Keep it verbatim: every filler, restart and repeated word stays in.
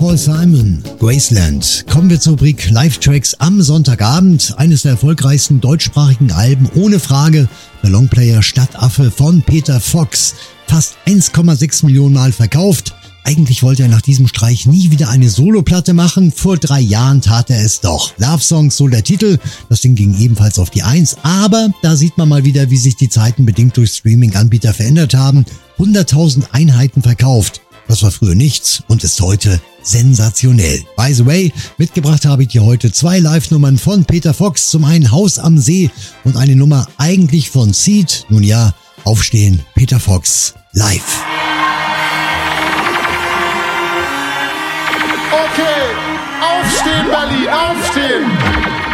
Paul Simon, Graceland. Kommen wir zur Rubrik Live-Tracks am Sonntagabend. Eines der erfolgreichsten deutschsprachigen Alben, ohne Frage. Der Longplayer Stadtaffe von Peter Fox. Fast eins Komma sechs Millionen Mal verkauft. Eigentlich wollte er nach diesem Streich nie wieder eine Soloplatte machen. Vor drei Jahren tat er es doch. Love Songs, so der Titel. Das Ding ging ebenfalls auf die Eins. Aber da sieht man mal wieder, wie sich die Zeiten bedingt durch Streaming-Anbieter verändert haben. hunderttausend Einheiten verkauft. Das war früher nichts und ist heute sensationell. By the way, mitgebracht habe ich dir heute zwei Live-Nummern von Peter Fox. Zum einen Haus am See und eine Nummer eigentlich von Seed. Nun ja, aufstehen, Peter Fox live. Okay, aufstehen Berlin, aufstehen!